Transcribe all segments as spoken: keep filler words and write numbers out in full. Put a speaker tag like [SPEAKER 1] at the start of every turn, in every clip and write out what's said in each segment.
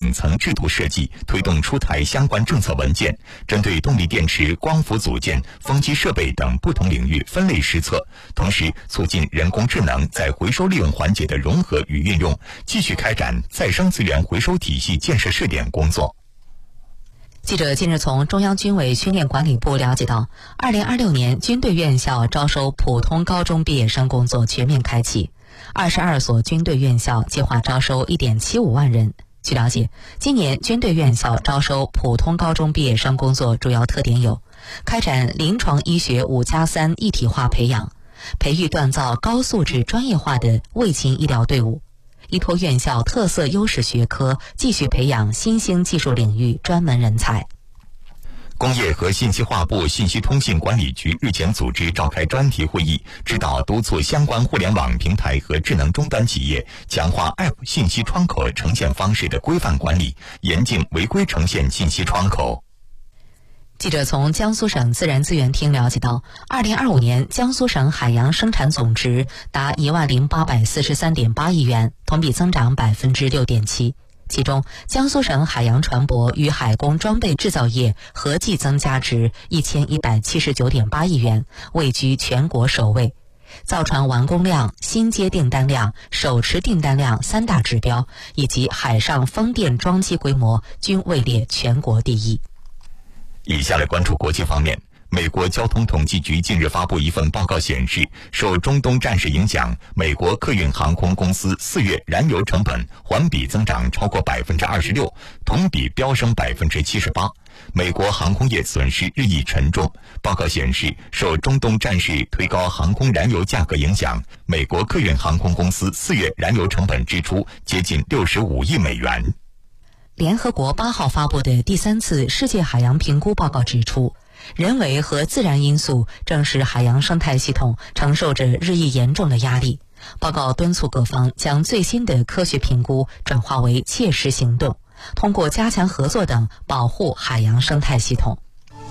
[SPEAKER 1] 顶层制度设计，推动出台相关政策文件，针对动力电池、光伏组件、风机设备等不同领域分类施策，同时促进人工智能在回收利用环节的融合与运用，继续开展再生资源回收体系建设试点工作。
[SPEAKER 2] 记者近日从中央军委训练管理部了解到，二零二六年军队院校招收普通高中毕业生工作全面开启，二十二所军队院校计划招收 一点七五万人。据了解，今年军队院校招收普通高中毕业生工作主要特点有：开展临床医学五加三一体化培养，培育锻造高素质专业化的卫勤医疗队伍，依托院校特色优势学科，继续培养新兴技术领域专门人才。
[SPEAKER 1] 工业和信息化部信息通信管理局日前组织召开专题会议，指导督促相关互联网平台和智能终端企业强化 App 信息窗口呈现方式的规范管理，严禁违规呈现信息窗口。
[SPEAKER 2] 记者从江苏省自然资源厅了解到，二零二五年江苏省海洋生产总值达一万零八百四十三点八亿元，同比增长百分之六点七。其中，江苏省海洋船舶与海工装备制造业合计增加值一千一百七十九点八亿元，位居全国首位。造船完工量、新接订单量、手持订单量三大指标，以及海上风电装机规模均位列全国第一。
[SPEAKER 1] 以下来关注国际方面。美国交通统计局近日发布一份报告显示，受中东战事影响，美国客运航空公司四月燃油成本环比增长超过百分之二十六，同比飙升百分之七十八。美国航空业损失日益沉重。报告显示，受中东战事推高航空燃油价格影响，美国客运航空公司四月燃油成本支出接近六十五亿美元。
[SPEAKER 2] 联合国八号发布的第三次世界海洋评估报告指出，人为和自然因素正使海洋生态系统承受着日益严重的压力。报告敦促各方将最新的科学评估转化为切实行动，通过加强合作等保护海洋生态系统。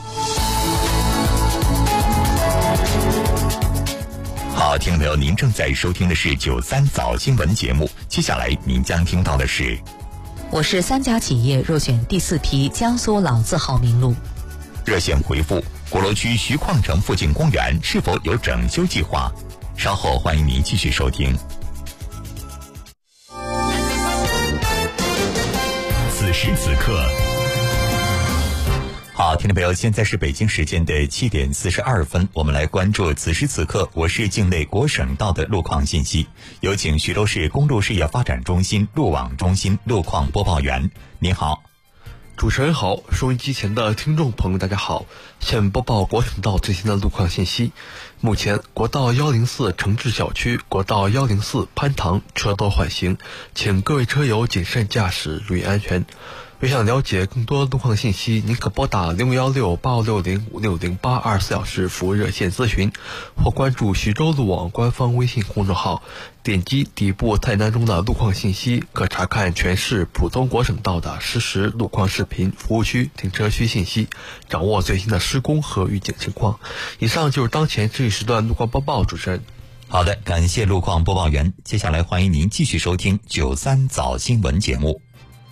[SPEAKER 1] 好，听众朋友，您正在收听的是九三早新闻节目，接下来您将听到的是：
[SPEAKER 2] 我市三家企业入选第四批江苏老字号名录。
[SPEAKER 1] 热线回复：鼓楼区徐矿城附近公园是否有整修计划？稍后欢迎您继续收听。此时此刻，好，听众朋友，现在是北京时间的七点四十二分，我们来关注此时此刻我市境内国省道的路况信息。有请徐州市公路事业发展中心路网中心路况播报员，您好。
[SPEAKER 3] 主持人好，收音机前的听众朋友大家好，现播报国省道最新的路况信息。目前国道一零四城治小区、国道一零四潘塘车多缓行，请各位车友谨慎驾驶，注意安全。若想了解更多路况信息，您可拨打零五幺六八五六零五六零八二十四小时服务热线咨询，或关注徐州路网官方微信公众号，点击底部菜单中的路况信息，可查看全市普通国省道的实时路况视频、服务区、停车区信息，掌握最新的施工和预警情况。以上就是当前这一时段路况播报，主持人。
[SPEAKER 1] 好的，感谢路况播报员。接下来欢迎您继续收听九三早新闻节目。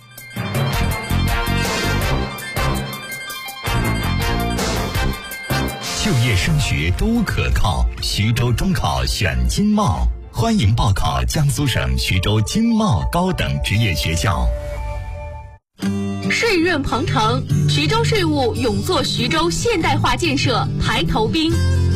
[SPEAKER 1] 就业升学都可靠，徐州中考选经贸，欢迎报考江苏省徐州经贸高等职业学校。
[SPEAKER 4] 税润鹏程，徐州税务勇做徐州现代化建设排头兵。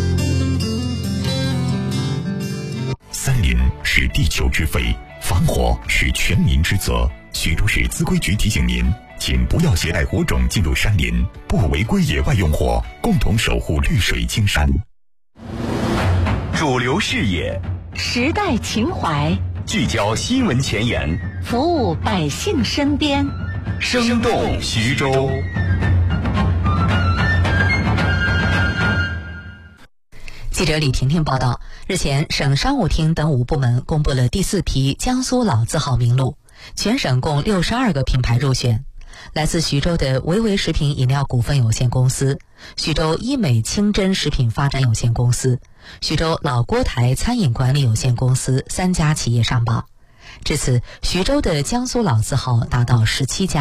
[SPEAKER 1] 森林是地球之肺，防火是全民之责。徐州市资规局提醒您，请不要携带火种进入山林，不违规野外用火，共同守护绿水青山。
[SPEAKER 5] 主流视野，
[SPEAKER 6] 时代情怀，
[SPEAKER 5] 聚焦新闻前沿，
[SPEAKER 6] 服务百姓身边，
[SPEAKER 5] 生动徐州。
[SPEAKER 2] 记者李婷婷报道，日前，省商务厅等五部门公布了第四批江苏老字号名录，全省共六十二个品牌入选。来自徐州的维维食品饮料股份有限公司、徐州医美清真食品发展有限公司、徐州老郭台餐饮管理有限公司三家企业上榜。至此，徐州的江苏老字号达到十七家。